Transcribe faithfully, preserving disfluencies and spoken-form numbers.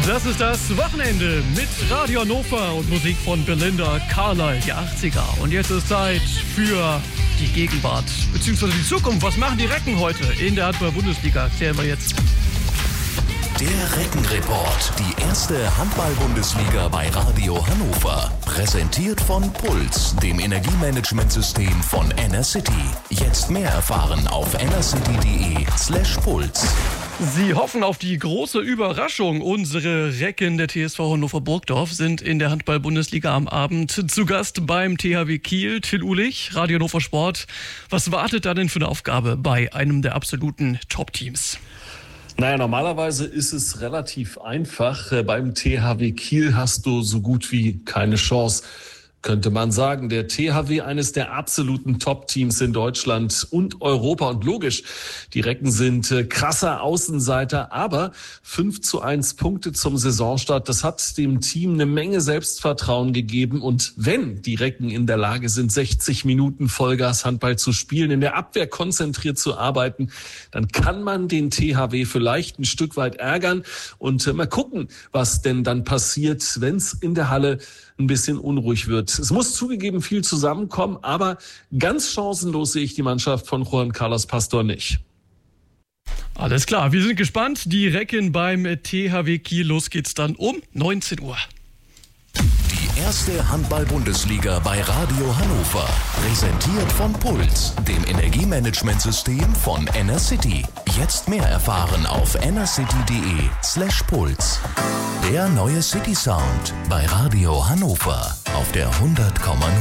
Das ist das Wochenende mit Radio Hannover und Musik von Belinda Carlisle, die achtziger. Und jetzt ist Zeit für die Gegenwart bzw. die Zukunft. Was machen die Recken heute in der Handball-Bundesliga? Erzählen wir jetzt. Der Reckenreport, die erste Handball-Bundesliga bei Radio Hannover. Präsentiert von Puls, dem Energiemanagementsystem von Enercity. Jetzt mehr erfahren auf enercity.de slash Puls. Sie hoffen auf die große Überraschung. Unsere Recken der T S V Hannover Burgdorf sind in der Handball-Bundesliga am Abend zu Gast beim T H W Kiel. Till Uhlich, Radio Hannover Sport. Was wartet da denn für eine Aufgabe bei einem der absoluten Top-Teams? Naja, normalerweise ist es relativ einfach. Beim T H W Kiel hast du so gut wie keine Chance, könnte man sagen. Der T H W, eines der absoluten Top-Teams in Deutschland und Europa. Und logisch, die Recken sind äh, krasser Außenseiter, aber fünf zu eins Punkte zum Saisonstart, das hat dem Team eine Menge Selbstvertrauen gegeben. Und wenn die Recken in der Lage sind, sechzig Minuten Vollgas-Handball zu spielen, in der Abwehr konzentriert zu arbeiten, dann kann man den T H W vielleicht ein Stück weit ärgern. Und äh, mal gucken, was denn dann passiert, wenn es in der Halle ein bisschen unruhig wird. Es muss zugegeben viel zusammenkommen, aber ganz chancenlos sehe ich die Mannschaft von Juan Carlos Pastor nicht. Alles klar, wir sind gespannt. Die Recken beim T H W Kiel. Los geht's dann um neunzehn Uhr. Die erste Handball-Bundesliga bei Radio Hannover. Präsentiert von Puls, dem Energiemanagementsystem von Enercity. Jetzt mehr erfahren auf enercity.de slash Puls. Der neue City Sound bei Radio Hannover auf der hundert Komma null.